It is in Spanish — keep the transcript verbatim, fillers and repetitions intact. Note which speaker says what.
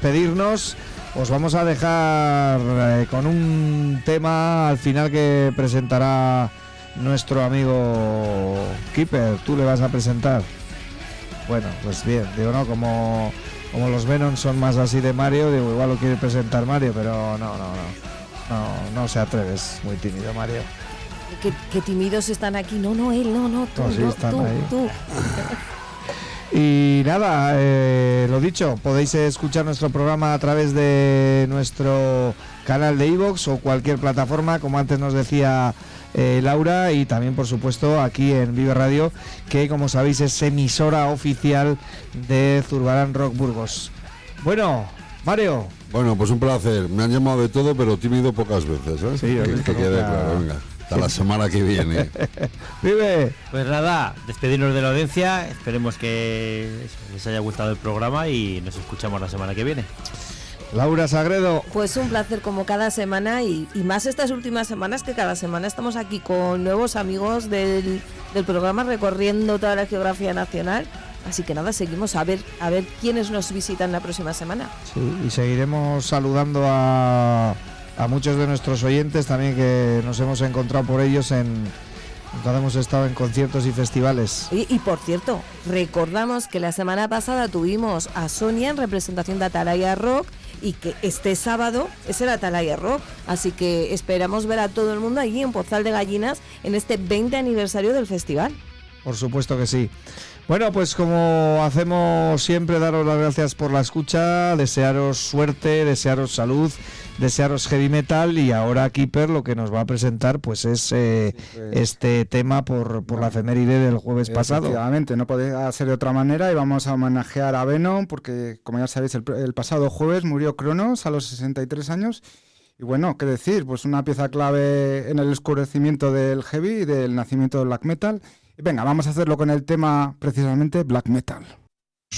Speaker 1: despedirnos, os vamos a dejar eh, con un tema al final que presentará nuestro amigo Keeper. Tú le vas a presentar. Bueno, pues bien, digo, no, como, como los Venom son más así de Mario, digo, igual lo quiere presentar Mario, pero no, no, no, no, no se atreve, es muy tímido Mario.
Speaker 2: Qué, qué tímidos están aquí, no, no, él, no, no, tú,
Speaker 1: No, sí,
Speaker 2: no,
Speaker 1: están
Speaker 2: tú,
Speaker 1: ahí.
Speaker 2: tú.
Speaker 1: Y nada, eh, lo dicho, podéis escuchar nuestro programa a través de nuestro canal de iVoox o cualquier plataforma, como antes nos decía eh, Laura, y también por supuesto aquí en Vive Radio, que como sabéis es emisora oficial de Zurbarán Rock Burgos. Bueno, Mario.
Speaker 3: Bueno, pues un placer, me han llamado de todo, pero tímido pocas veces, ¿eh?
Speaker 1: Sí,
Speaker 3: que, que quede claro, venga. Hasta la semana que viene.
Speaker 1: Vive.
Speaker 4: Pues nada, despedirnos de la audiencia. Esperemos que les haya gustado el programa y nos escuchamos la semana que viene.
Speaker 1: Laura Sagredo.
Speaker 2: Pues un placer como cada semana y, y más estas últimas semanas, que cada semana estamos aquí con nuevos amigos del, del programa recorriendo toda la geografía nacional. Así que nada, seguimos a ver a ver quiénes nos visitan la próxima semana.
Speaker 1: Sí, y seguiremos saludando a a muchos de nuestros oyentes también, que nos hemos encontrado por ellos en cuando hemos estado en conciertos y festivales.
Speaker 2: Y, y por cierto, recordamos que la semana pasada tuvimos a Sonia en representación de Atalaya Rock y que este sábado es el Atalaya Rock, así que esperamos ver a todo el mundo allí en Pozal de Gallinas en este veinte aniversario del festival.
Speaker 1: Por supuesto que sí. Bueno, pues como hacemos siempre, daros las gracias por la escucha, desearos suerte, desearos salud, desearos heavy metal, y ahora Keeper lo que nos va a presentar pues es eh, sí, pues, este tema por, por la efeméride del jueves pasado.
Speaker 5: Efectivamente, no podía ser de otra manera, y vamos a homenajear a Venom porque, como ya sabéis, el, el pasado jueves murió Cronos a los sesenta y tres años. Y bueno, qué decir, pues una pieza clave en el oscurecimiento del heavy y del nacimiento del black metal. Y venga, vamos a hacerlo con el tema precisamente black metal.